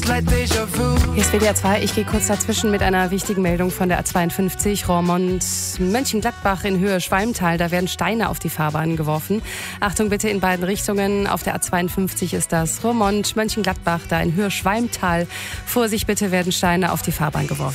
Hier ist WDR 2. Ich gehe kurz dazwischen mit einer wichtigen Meldung von der A52 Roermond-Mönchengladbach in Höhe Schwalmtal. Da werden Steine auf die Fahrbahn geworfen. Achtung bitte in beiden Richtungen. Auf der A52 ist das Roermond-Mönchengladbach, da in Höhe Schwalmtal. Vorsicht bitte, werden Steine auf die Fahrbahn geworfen.